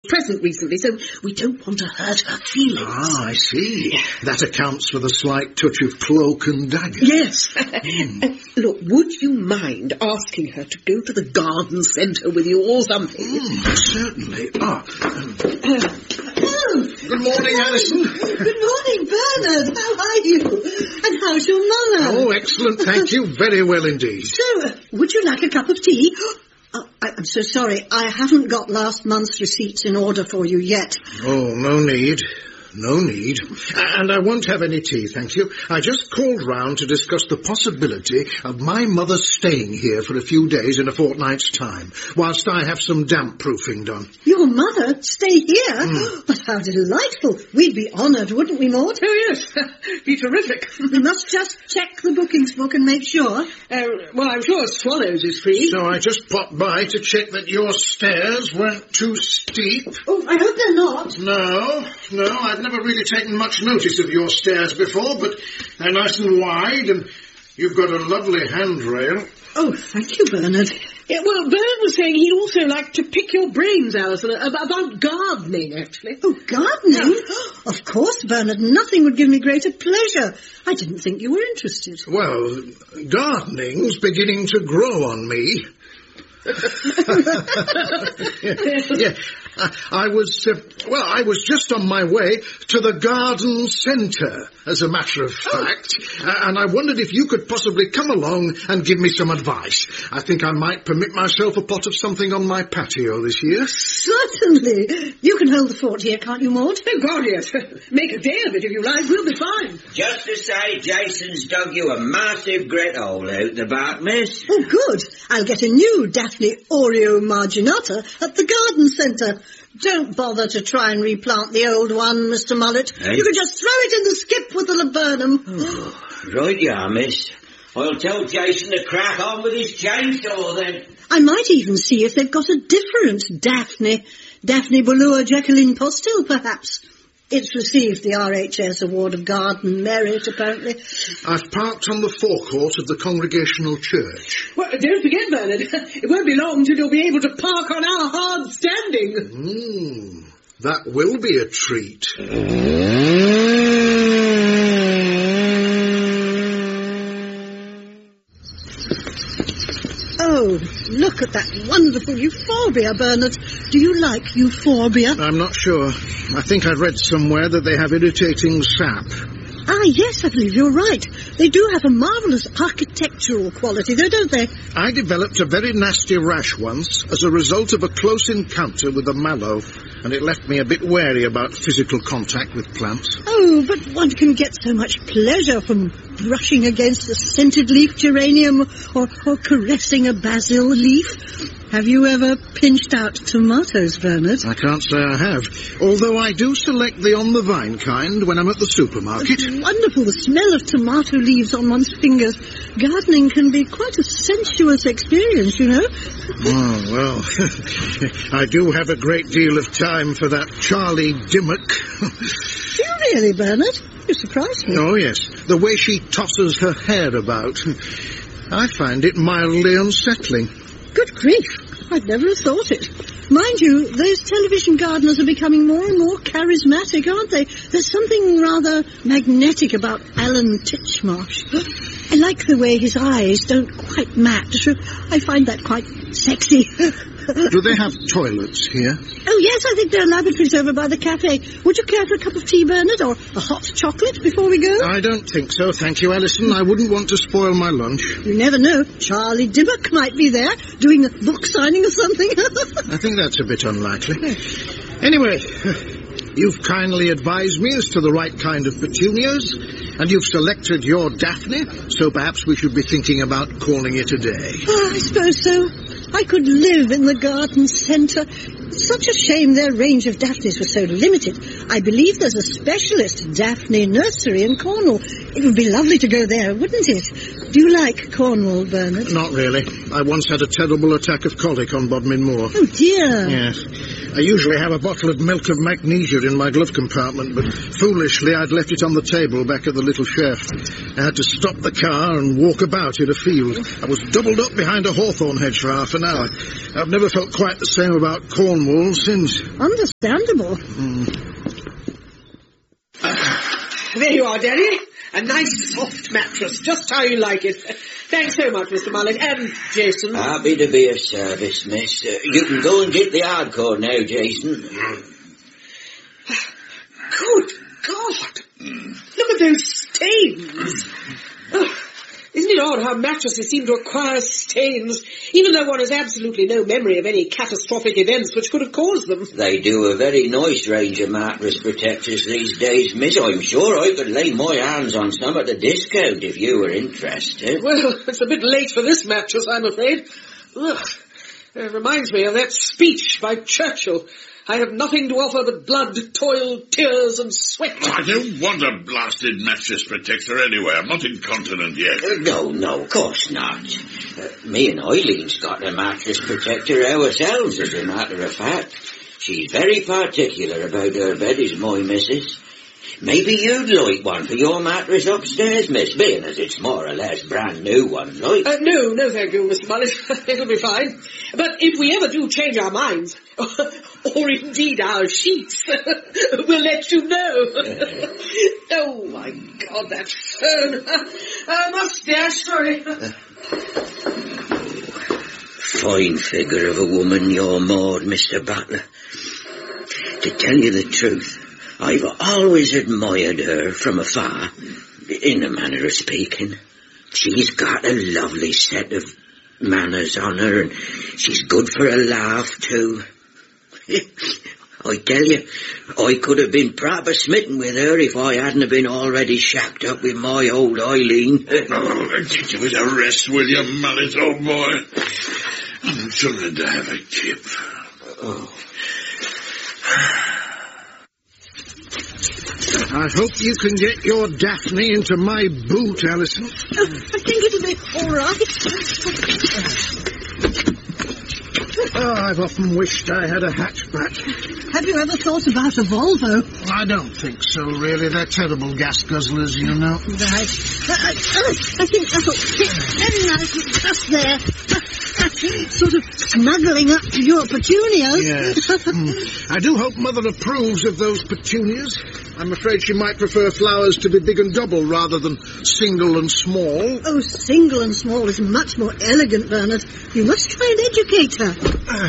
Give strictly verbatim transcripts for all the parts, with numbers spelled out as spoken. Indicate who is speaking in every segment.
Speaker 1: present recently, so we don't want to hurt her feelings.
Speaker 2: Ah, I see. That accounts for the slight touch of cloak and dagger.
Speaker 1: Yes. Mm. Uh, look, would you mind asking her to go to the garden centre with you or something?
Speaker 2: Mm, certainly. Ah. Um,
Speaker 1: uh,
Speaker 3: oh,
Speaker 2: good morning, Alison.
Speaker 3: Good morning, Bernard. How are you? And how's your mother?
Speaker 2: Oh, excellent. Thank you. Very well indeed.
Speaker 3: So, uh, would you like a cup of tea? Oh, I, I'm so sorry. I haven't got last month's receipts in order for you yet.
Speaker 2: Oh, no need. No need. And I won't have any tea, thank you. I just called round to discuss the possibility of my mother staying here for a few days in a fortnight's time, whilst I have some damp proofing done.
Speaker 3: Your mother stay here?
Speaker 2: Mm.
Speaker 3: But how delightful. We'd be honoured, wouldn't we, Maud?
Speaker 1: Oh, yes. Be terrific.
Speaker 3: We must just check the bookings book and make sure.
Speaker 1: Uh, well, I'm sure Swallows is free.
Speaker 2: So I just popped by to check that your stairs weren't too steep.
Speaker 3: Oh, I hope they're not.
Speaker 2: No, no, I've never really taken much notice of your stairs before, but they're nice and wide, and you've got a lovely handrail.
Speaker 3: Oh, thank you, Bernard.
Speaker 1: Yeah, well, Bernard was saying he'd also like to pick your brains, Alison, about gardening, actually.
Speaker 3: Oh, gardening? Yeah. Of course, Bernard. Nothing would give me greater pleasure. I didn't think you were interested.
Speaker 2: Well, gardening's beginning to grow on me. yeah, yeah. I, I was, uh, well, I was just on my way to the garden centre, as a matter of fact, oh. uh, and I wondered if you could possibly come along and give me some advice. I think I might permit myself a pot of something on my patio this year.
Speaker 3: Certainly. You can hold the fort here, can't you, Maud?
Speaker 1: Oh, God, yes. Make a day of it if you like. We'll be fine.
Speaker 4: Just to say, Jason's dug you a massive grit hole out the back, miss.
Speaker 3: Oh, good. I'll get a new Daphne Oreo Marginata at the garden centre. Don't bother to try and replant the old one, Mister Mullet. Hey? You can just throw it in the skip with the laburnum.
Speaker 4: Oh, right you are, miss. I'll tell Jason to crack on with his chainsaw, then.
Speaker 3: I might even see if they've got a different Daphne. Daphne Ballua Jacqueline Postil, perhaps. It's received the R H S Award of Garden Merit, apparently.
Speaker 2: I've parked on the forecourt of the Congregational Church.
Speaker 1: Well, don't forget, Bernard, it won't be long till you'll be able to park on our hard standing.
Speaker 2: Mmm, that will be a treat.
Speaker 3: Oh, look at that wonderful euphorbia, Bernard. Do you like euphorbia?
Speaker 2: I'm not sure. I think I've read somewhere that they have irritating sap.
Speaker 3: Ah, yes, I believe you're right. They do have a marvellous architectural quality, though, don't they?
Speaker 2: I developed a very nasty rash once as a result of a close encounter with a mallow, and it left me a bit wary about physical contact with plants.
Speaker 3: Oh, but one can get so much pleasure from brushing against a scented leaf geranium or, or caressing a basil leaf. Have you ever pinched out tomatoes, Bernard?
Speaker 2: I can't say I have, although I do select the on-the-vine kind when I'm at the supermarket.
Speaker 3: It's wonderful, the smell of tomato leaves on one's fingers. Gardening can be quite a sensuous experience, you know.
Speaker 2: Oh, well, I do have a great deal of time for that Charlie Dimmock.
Speaker 3: Do you really, Bernard? You surprise me.
Speaker 2: Oh, yes, the way she tosses her hair about. I find it mildly unsettling.
Speaker 3: Good grief. I'd never have thought it. Mind you, those television gardeners are becoming more and more charismatic, aren't they? There's something rather magnetic about Alan Titchmarsh. I like the way his eyes don't quite match. I find that quite sexy.
Speaker 2: Do they have toilets here?
Speaker 3: Oh, yes, I think there are lavatories over by the cafe. Would you care for a cup of tea, Bernard, or a hot chocolate before we go?
Speaker 2: I don't think so, thank you, Alison. I wouldn't want to spoil my lunch.
Speaker 3: You never know. Charlie Dimmock might be there, doing a book signing or something.
Speaker 2: I think that's a bit unlikely. Anyway, you've kindly advised me as to the right kind of petunias, and you've selected your Daphne, so perhaps we should be thinking about calling it a day.
Speaker 3: Oh, I suppose so. I could live in the garden centre. It's such a shame their range of Daphnes was so limited. I believe there's a specialist Daphne nursery in Cornwall. It would be lovely to go there, wouldn't it? Do you like Cornwall, Bernard?
Speaker 2: Not really. I once had a terrible attack of colic on Bodmin Moor.
Speaker 3: Oh, dear.
Speaker 2: Yes. I usually have a bottle of milk of magnesia in my glove compartment, but foolishly I'd left it on the table back at the little chef. I had to stop the car and walk about in a field. I was doubled up behind a hawthorn hedge for half an hour. I've never felt quite the same about Cornwall since.
Speaker 3: Understandable.
Speaker 2: Mm.
Speaker 1: There you are, Daddy. A nice soft mattress, just how you like it. Thanks so much, Mister Mullet, and Jason.
Speaker 4: Happy to be of service, miss. Uh, you can go and get the hardcore now, Jason.
Speaker 1: Good God! Look at those stains. Oh, isn't it odd how mattresses seem to acquire stains, even though one has absolutely no memory of any catastrophic events which could have caused them?
Speaker 4: They do a very nice range of mattress protectors these days, miss. I'm sure I could lay my hands on some at a discount if you were interested.
Speaker 1: Well, it's a bit late for this mattress, I'm afraid. Ugh. It reminds me of that speech by Churchill. I have nothing to offer but blood, toil, tears, and sweat.
Speaker 5: I don't want a blasted mattress protector anyway. I'm not incontinent yet.
Speaker 4: Uh, no, no, of course not. Uh, me and Eileen's got a mattress protector ourselves, as a matter of fact. She's very particular about her bed, is my missus. Maybe you'd like one for your mattress upstairs, miss, being as it's more or less brand new one, like.
Speaker 1: Uh, no, no thank you, Mister Mullet. It'll be fine. But if we ever do change our minds, or indeed our sheets, we'll let you know. Oh, my God, that phone. I must dash, sorry.
Speaker 4: Fine figure of a woman, your Maud, Mister Butler. To tell you the truth, I've always admired her from afar, in a manner of speaking. She's got a lovely set of manners on her, and she's good for a laugh, too. I tell you, I could have been proper smitten with her if I hadn't have been already shacked up with my old Eileen.
Speaker 5: Oh, give it a rest, will you, Mullet, old boy? I'm trying to have a kip.
Speaker 4: Oh.
Speaker 2: I hope you can get your Daphne into my boot, Alison.
Speaker 3: Oh, I think it'll be all right.
Speaker 2: Oh, I've often wished I had a hatchback.
Speaker 3: Have you ever thought about a Volvo?
Speaker 2: I don't think so, really. They're terrible gas guzzlers, you know.
Speaker 3: Right. Uh, uh, I think that'll fit very nicely just there. Sort of snuggling up to your petunias.
Speaker 2: Yes. mm. I do hope Mother approves of those petunias. I'm afraid she might prefer flowers to be big and double rather than single and small.
Speaker 3: Oh, single and small is much more elegant, Bernard. You must try and educate her.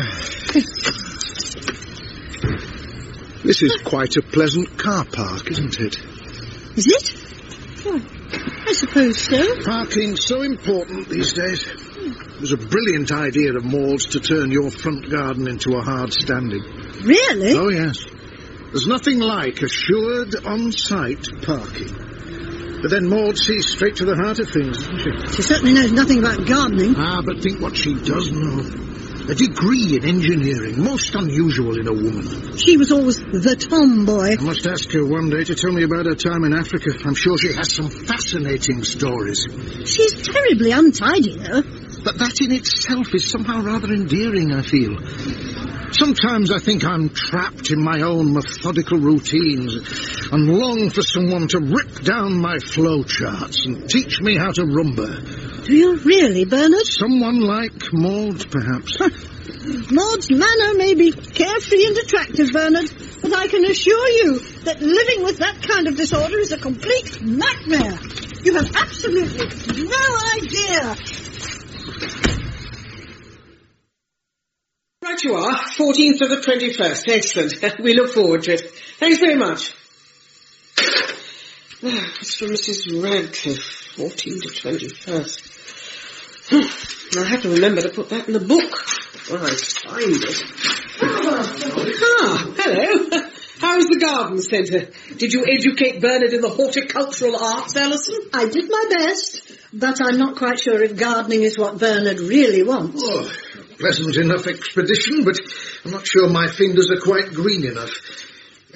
Speaker 2: This is quite a pleasant car park, isn't it?
Speaker 3: Is it? Well, I suppose so.
Speaker 2: Parking's so important these days. It was a brilliant idea of Maud's to turn your front garden into a hard standing.
Speaker 3: Really?
Speaker 2: Oh, yes. There's nothing like assured on-site parking. But then Maud sees straight to the heart of things, doesn't she?
Speaker 3: She certainly knows nothing about gardening.
Speaker 2: Ah, but think what she does know. A degree in engineering, most unusual in a woman.
Speaker 3: She was always the tomboy.
Speaker 2: I must ask her one day to tell me about her time in Africa. I'm sure she has some fascinating stories.
Speaker 3: She's terribly untidy, though.
Speaker 2: But that in itself is somehow rather endearing, I feel. Sometimes I think I'm trapped in my own methodical routines and long for someone to rip down my flow charts and teach me how to rumba.
Speaker 3: Do you really, Bernard?
Speaker 2: Someone like Maud, perhaps.
Speaker 3: Maud's manner may be carefree and attractive, Bernard, but I can assure you that living with that kind of disorder is a complete nightmare. You have absolutely no idea.
Speaker 1: Right you are, fourteenth to the twenty-first. Excellent. We look forward to it. Thanks very much. It's from Missus Radcliffe, fourteenth to twenty-first. I'll have to remember to put that in the book when I find it. Ah, hello. How's the garden centre? Did you educate Bernard in the horticultural arts, Alison?
Speaker 3: I did my best, but I'm not quite sure if gardening is what Bernard really wants.
Speaker 2: Oh, pleasant enough expedition, but I'm not sure my fingers are quite green enough.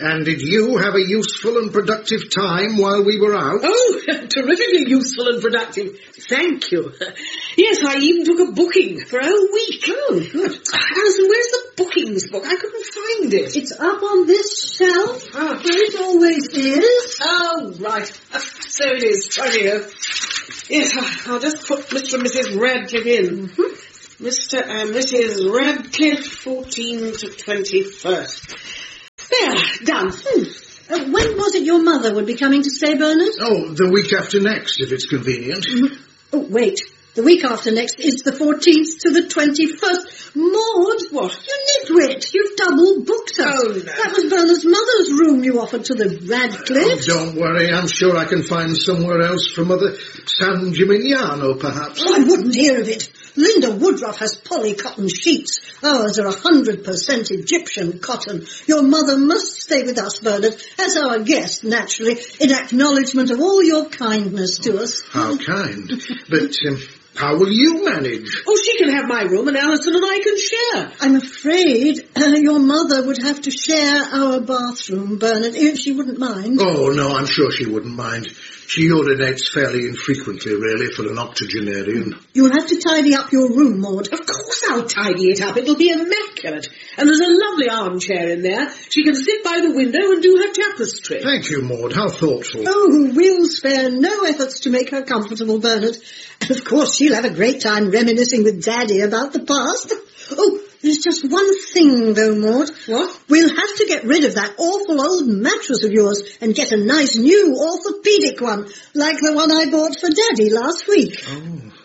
Speaker 2: And did you have a useful and productive time while we were out?
Speaker 1: Oh, terrifically useful and productive. Thank you. Yes, I even took a booking for a whole week. Oh, good. Alison, where's the bookings book? I couldn't find it.
Speaker 3: It's up on this shelf,
Speaker 1: Ah.
Speaker 3: where it always is.
Speaker 1: Oh, right. So it is. Right here. Yes, I- I'll just put Mister and Missus Radcliffe in. Mm-hmm. Mister and Missus Radcliffe, fourteen to twenty-first. There, done.
Speaker 3: Hmm. Uh, when was it your mother would be coming to stay, Bernard?
Speaker 2: Oh, the week after next, if it's convenient.
Speaker 3: Oh, wait. The week after next is the fourteenth to the twenty-first. Maud!
Speaker 1: What?
Speaker 3: You nitwit! You've double booked us.
Speaker 1: Oh, no.
Speaker 3: That was Bernard's mother's room you offered to the Radcliffes.
Speaker 2: Oh, don't worry, I'm sure I can find somewhere else for Mother. San Gimignano, perhaps.
Speaker 3: Oh, I wouldn't hear of it. Linda Woodruff has poly-cotton sheets. Ours are a hundred percent Egyptian cotton. Your mother must stay with us, Bernard, as our guest, naturally, in acknowledgement of all your kindness to us.
Speaker 2: How kind. But um, how will you manage?
Speaker 1: Oh, she can have my room and Alison and I can share.
Speaker 3: I'm afraid uh, your mother would have to share our bathroom, Bernard, if she wouldn't mind.
Speaker 2: Oh, no, I'm sure she wouldn't mind. She urinates fairly infrequently, really, for an octogenarian.
Speaker 3: You'll have to tidy up your room, Maud.
Speaker 1: Of course I'll tidy it up. It'll be immaculate. And there's a lovely armchair in there. She can sit by the window and do her tapestry.
Speaker 2: Thank you, Maud. How thoughtful.
Speaker 3: Oh, we'll spare no efforts to make her comfortable, Bernard. And of course she'll have a great time reminiscing with Daddy about the past. Oh, there's just one thing, though, Maud.
Speaker 1: What?
Speaker 3: We'll have to get rid of that awful old mattress of yours and get a nice new orthopedic one, like the one I bought for Daddy last week.
Speaker 2: Oh.